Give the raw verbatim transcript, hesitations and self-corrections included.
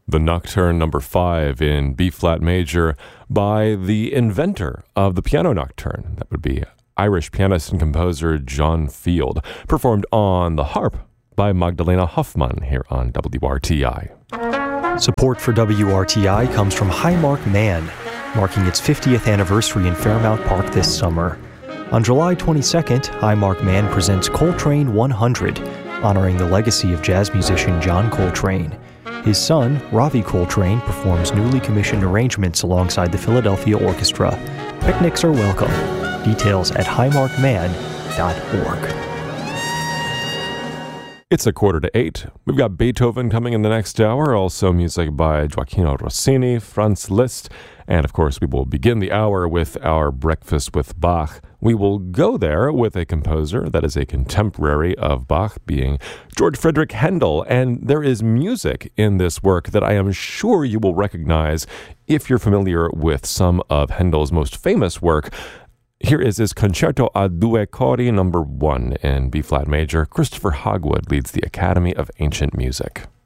The Nocturne number five in B-flat major by the inventor of the piano nocturne. That would be Irish pianist and composer John Field, performed on the harp by Magdalena Hoffmann here on W R T I. Support for W R T I comes from Highmark Man, marking its fiftieth anniversary in Fairmount Park this summer. On July twenty-second, Highmark Man presents Coltrane one hundred, honoring the legacy of jazz musician John Coltrane. His son, Ravi Coltrane, performs newly commissioned arrangements alongside the Philadelphia Orchestra. Picnics are welcome. Details at highmark man dot org. It's a quarter to eight. We've got Beethoven coming in the next hour, also music by Gioacchino Rossini, Franz Liszt, and of course we will begin the hour with our Breakfast with Bach. We will go there with a composer that is a contemporary of Bach, being George Friedrich Handel, and there is music in this work that I am sure you will recognize if you're familiar with some of Handel's most famous work. Here is his Concerto a Due Cori number one in B-flat major. Christopher Hogwood leads the Academy of Ancient Music.